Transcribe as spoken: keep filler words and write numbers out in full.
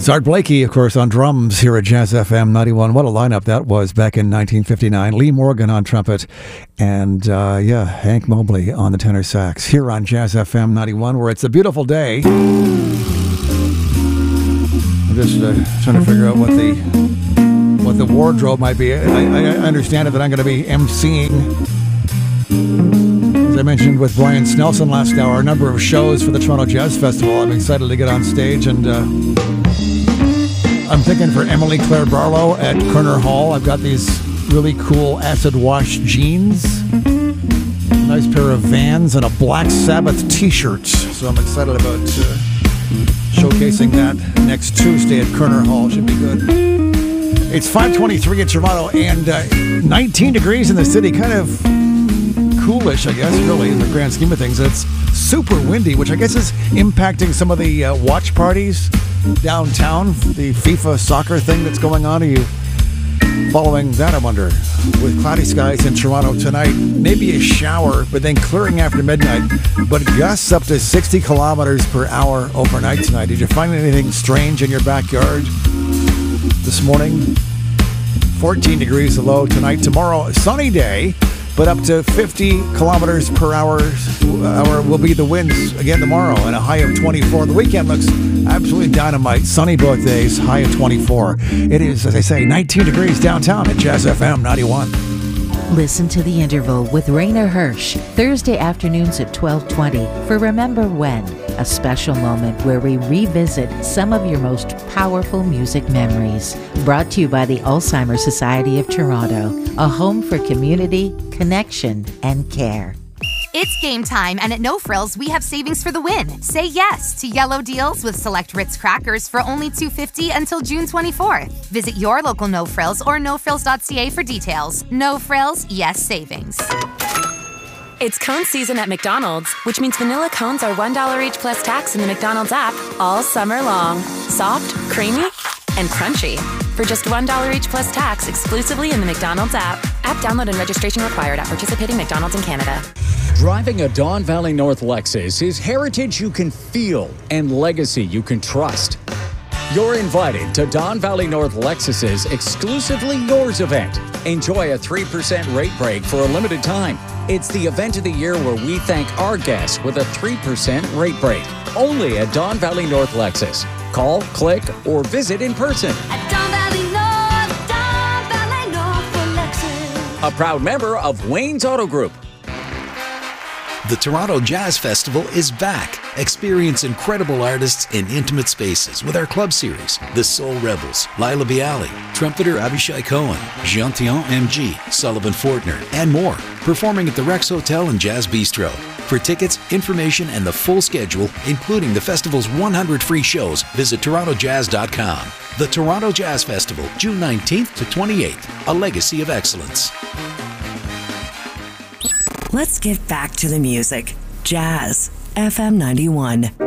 Art Blakey, of course, on drums here at Jazz F M ninety-one. What a lineup that was back in nineteen fifty-nine. Lee Morgan on trumpet and, uh, yeah, Hank Mobley on the tenor sax here on Jazz F M ninety-one, where it's a beautiful day. I'm just uh, trying to figure out what the what the wardrobe might be. I, I understand it that I'm going to be emceeing, as I mentioned with Brian Snelson last hour, a number of shows for the Toronto Jazz Festival. I'm excited to get on stage, and uh, I'm thinking for Emily Claire Barlow at Kerner Hall. I've got these really cool acid wash jeans, a nice pair of Vans, and a Black Sabbath t-shirt. So I'm excited about uh, showcasing that next Tuesday at Kerner Hall. Should be good. It's five twenty-three in Toronto and uh, nineteen degrees in the city. Kind of coolish, I guess, really, in the grand scheme of things. It's super windy, which I guess is impacting some of the uh, watch parties downtown, the FIFA soccer thing that's going on. Are you following that, I wonder? With cloudy skies in Toronto tonight, maybe a shower, but then clearing after midnight, but gusts up to sixty kilometers per hour overnight tonight. Did you find anything strange in your backyard this morning? fourteen degrees low tonight. Tomorrow, sunny day, but up to fifty kilometers per hour, hour will be the winds again tomorrow, and a high of twenty-four. The weekend looks absolutely dynamite. Sunny both days, high of twenty-four. It is, as I say, nineteen degrees downtown at Jazz F M ninety-one. Listen to The Interval with Raina Hirsch, Thursday afternoons at twelve twenty for Remember When, a special moment where we revisit some of your most powerful music memories. Brought to you by the Alzheimer's Society of Toronto, a home for community, connection, and care. It's game time, and at No Frills, we have savings for the win. Say yes to yellow deals with select Ritz crackers for only two dollars and fifty cents until June twenty-fourth. Visit your local No Frills or no frills dot c a for details. No Frills, yes savings. It's cone season at McDonald's, which means vanilla cones are one dollar each plus tax in the McDonald's app all summer long. Soft, creamy, and crunchy. For just one dollar each plus tax exclusively in the McDonald's app. App download and registration required at participating McDonald's in Canada. Driving a Don Valley North Lexus is heritage you can feel and legacy you can trust. You're invited to Don Valley North Lexus's Exclusively Yours event. Enjoy a three percent rate break for a limited time. It's the event of the year where we thank our guests with a three percent rate break. Only at Don Valley North Lexus. Call, click, or visit in person. At Don Valley North, Don Valley North for Lexus. A proud member of Wayne's Auto Group. The Toronto Jazz Festival is back. Experience incredible artists in intimate spaces with our club series, The Soul Rebels, Lila Bialy, trumpeter Abishai Cohen, Jean-Théon M G, Sullivan Fortner, and more, performing at the Rex Hotel and Jazz Bistro. For tickets, information, and the full schedule, including the festival's one hundred free shows, visit toronto jazz dot com. The Toronto Jazz Festival, June nineteenth to twenty-eighth, a legacy of excellence. Let's get back to the music. Jazz F M ninety-one.